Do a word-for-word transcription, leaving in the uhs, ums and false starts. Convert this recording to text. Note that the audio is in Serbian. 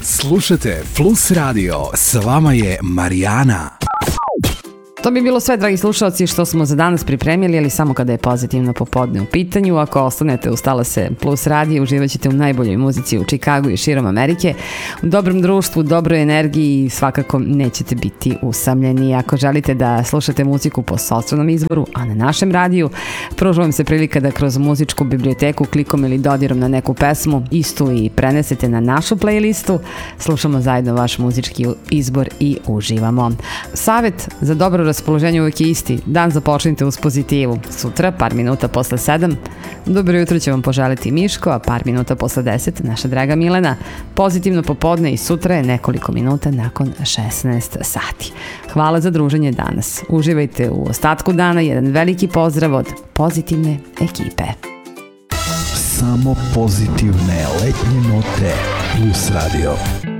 Slušajte Plus Radio, s vama je Marijana. To bi bilo sve, dragi slušalci, što smo za danas pripremili, ali samo kada je pozitivno popodne u pitanju. Ako ostanete uz talase Plus Radio, uživat ćete u najboljoj muzici u Čikagu i širom Amerike, u dobrom društvu, dobroj energiji i svakako nećete biti usamljeni. Ako želite da slušate muziku po sopstvenom izboru, a na našem radiju, pruža vam se prilika da kroz muzičku biblioteku klikom ili dodirom na neku pesmu istu i prenesete na našu playlistu. Slušamo zajedno vaš muzički izbor i uživamo. Savet za dobro raspoloženje uvijek je isti. Dan započnite uz pozitivu. Sutra, par minuta posle sedam, dobro jutro će vam poželiti Miško, a par minuta posle deset, naša draga Milena. Pozitivno popodne i sutra je nekoliko minuta nakon šesnaest sati. Hvala za druženje danas. Uživajte u ostatku dana. Jedan veliki pozdrav od pozitivne ekipe. Samo pozitivne letnje note Plus Radio.